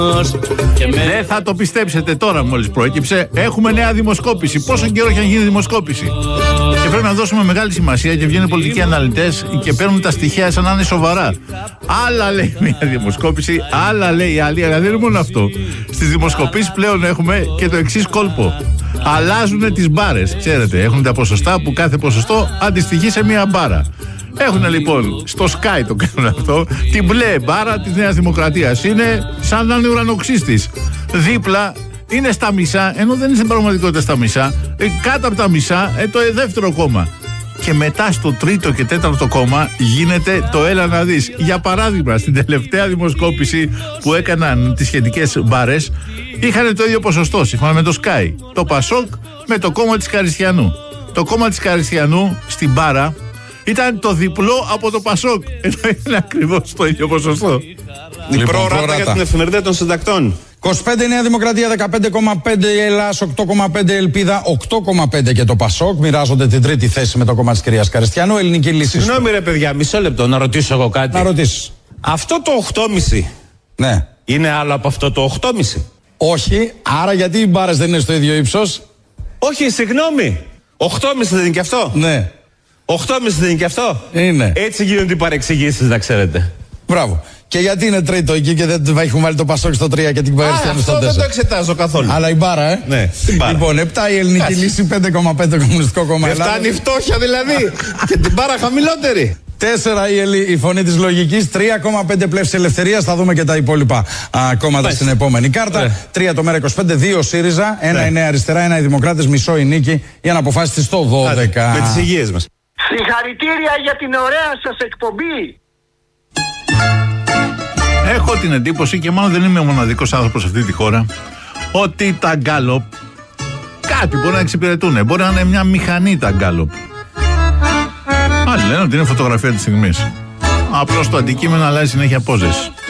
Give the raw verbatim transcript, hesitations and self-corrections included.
Δεν θα το πιστέψετε τώρα, μόλις προέκυψε. Έχουμε νέα δημοσκόπηση. Πόσο καιρό έχει γίνει δημοσκόπηση? Και πρέπει να δώσουμε μεγάλη σημασία και βγαίνουν πολιτικοί αναλυτές και παίρνουν τα στοιχεία σαν να είναι σοβαρά. Άλλα λέει μια δημοσκόπηση, άλλα λέει η άλλη. Αλλά δεν είναι μόνο αυτό. Στις δημοσκοπήσεις πλέον έχουμε και το εξής κόλπο. Αλλάζουν τις μπάρες. Ξέρετε, έχουν τα ποσοστά που κάθε ποσοστό αντιστοιχεί σε μια μπάρα. Έχουν λοιπόν στο Sky το κάνουν αυτό, την μπλε μπάρα της Νέας Δημοκρατίας. Είναι σαν να είναι ουρανοξύστης. Δίπλα είναι στα μισά, ενώ δεν είναι στην πραγματικότητα στα μισά. Ε, κάτω από τα μισά ε, το δεύτερο κόμμα. Και μετά στο τρίτο και τέταρτο κόμμα γίνεται το έλα να δεις. Για παράδειγμα, στην τελευταία δημοσκόπηση που έκαναν τις σχετικές μπάρες, είχαν το ίδιο ποσοστό σύμφωνα με το Sky. Το Πασόκ με το κόμμα της Καριστιανού. Το κόμμα της Καριστιανού στην μπάρα ήταν το διπλό από το Πασόκ. Ενώ είναι ακριβώς το ίδιο ποσοστό. Η προοράτα για την εφημερίδα των συντακτών. είκοσι πέντε Νέα Δημοκρατία, δεκαπέντε κόμμα πέντε η Ελλάς, οκτώ κόμμα πέντε Ελπίδα, οκτώ κόμμα πέντε και το Πασόκ. Μοιράζονται την τρίτη θέση με το κόμμα της κυρίας Καριστιανού. Ελληνική λύση. Συγγνώμη ρε παιδιά, μισό λεπτό να ρωτήσω εγώ κάτι. Να ρωτήσεις. Αυτό το οκτώ κόμμα πέντε Ναι. είναι άλλο από αυτό το οκτώ κόμμα πέντε? Όχι, άρα γιατί οι μπάρες δεν είναι στο ίδιο ύψος? Όχι, συγγνώμη. οκτώ κόμμα πέντε δεν είναι και αυτό? Ναι. οκτώ κόμμα πέντε δεν είναι και αυτό? Είναι. Έτσι γίνονται οι παρεξηγήσεις, να ξέρετε. Μπράβο. Και γιατί είναι τρίτο εκεί και δεν έχουν βάλει το Πασόκ στο τρία και την Καριστιανού στο τέσσερα? Αυτό δεν το τέσσερα. εξετάζω καθόλου. Αλλά η μπάρα, ε. Ναι, την μπάρα. Λοιπόν, επτά η Ελληνική Κάτσε. Λύση, πέντε κόμμα πέντε Κομμουνιστικό Κόμμα Δεν Ελλάδας. φτάνει η φτώχεια δηλαδή. Και την μπάρα χαμηλότερη. τέσσερα η, Ελλή, η Φωνή της Λογικής, τρία κόμμα πέντε Πλεύση Ελευθερίας. Θα δούμε και τα υπόλοιπα α, κόμματα Μάλιστα. στην επόμενη κάρτα. Ωραία. τρία το Μέρα είκοσι πέντε, δύο ΣΥΡΙΖΑ, ένα Ναι. η Νέα Αριστερά, ένα οι Δημοκράτες, μισό η Νίκη. Η αναποφάσιστη στο δώδεκα. Με τις υγείες μας. Συγχαρητήρια για την ωραία σας εκπομπή. Έχω την εντύπωση, και μάλλον δεν είμαι ο μοναδικός άνθρωπος σε αυτή τη χώρα, ότι τα γκάλοπ κάτι μπορεί να εξυπηρετούν. Μπορεί να είναι μια μηχανή τα γκάλοπ. Άλλοι λένε ότι είναι φωτογραφία της στιγμής. Απλώς το αντικείμενο αλλάζει συνέχεια πόζες.